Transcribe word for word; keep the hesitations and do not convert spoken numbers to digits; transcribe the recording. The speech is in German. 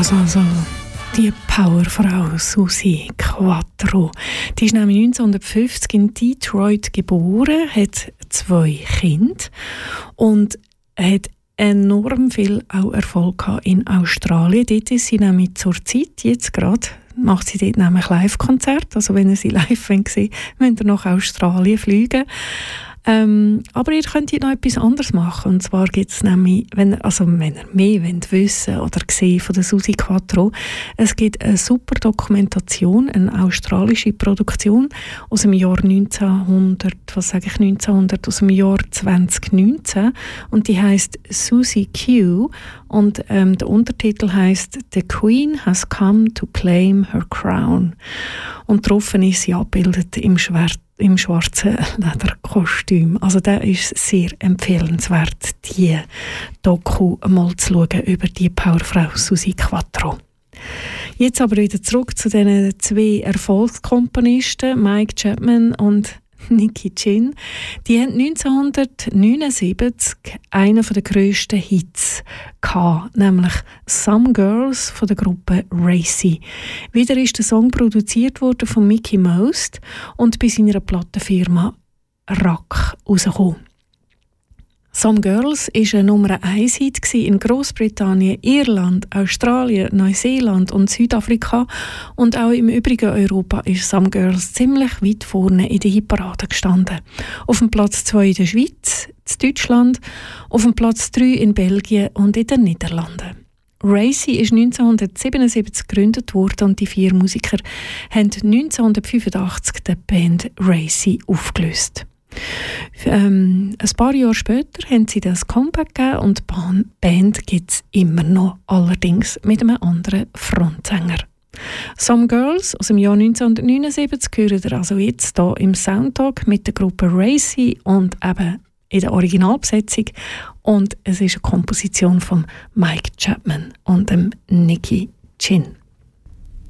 das also die Powerfrau Suzi Quatro. Die ist nämlich neunzehnhundertfünfzig in Detroit geboren, hat zwei Kinder und hat enorm viel auch Erfolg gehabt in Australien. Dort ist sie nämlich zur Zeit, jetzt gerade, macht sie dort nämlich Live-Konzerte. Also wenn ihr sie live sehen wollt, müsst ihr nach Australien fliegen. Ähm, aber ihr könnt noch etwas anderes machen. Und zwar gibt es nämlich, wenn, also wenn ihr mehr wollt wissen oder sehen von der Suzi Quatro, es gibt eine super Dokumentation, eine australische Produktion aus dem Jahr neunzehnhundert, was sage ich neunzehnhundert, aus dem Jahr zwanzig neunzehn und die heisst Suzi Q und ähm, der Untertitel heisst The Queen has come to claim her crown. Und drauf ist sie abgebildet im Schwert im schwarzen Lederkostüm. Also der ist sehr empfehlenswert, die Doku mal zu schauen über die Powerfrau Suzi Quatro. Jetzt aber wieder zurück zu diesen zwei Erfolgskomponisten, Mike Chapman und Nicky Chinn. Die haben neunzehnhundertneunundsiebzig einen der grössten Hits gehabt, nämlich «Some Girls» von der Gruppe Racy. Wieder ist der Song produziert worden von Mickey Most und bei seiner Plattenfirma Rack rausgekommen. «Some Girls» war ein Nummer eins Hit in Großbritannien, Irland, Australien, Neuseeland und Südafrika. Und auch im übrigen Europa ist «Some Girls» ziemlich weit vorne in der Hitparade gestanden. Auf dem Platz zwei in der Schweiz, in Deutschland, auf dem Platz drei in Belgien und in den Niederlanden. Racy ist neunzehnhundertsiebenundsiebzig gegründet worden und die vier Musiker haben neunzehnhundertfünfundachtzig die Band Racy aufgelöst. Ähm, ein paar Jahre später haben sie das Comeback gegeben und die Band gibt es immer noch, allerdings mit einem anderen Frontsänger. «Some Girls» aus dem Jahr neunzehnhundertneunundsiebzig hören ihr also jetzt hier im Soundtalk mit der Gruppe Racy und eben in der Originalbesetzung. Und es ist eine Komposition von Mike Chapman und dem Nicky Chinn.